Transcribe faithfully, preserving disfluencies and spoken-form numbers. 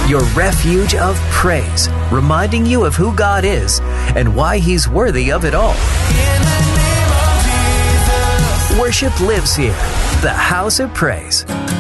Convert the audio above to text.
your refuge of praise, reminding you of who God is and why He's worthy of it all. Worship lives here, the House of Praise.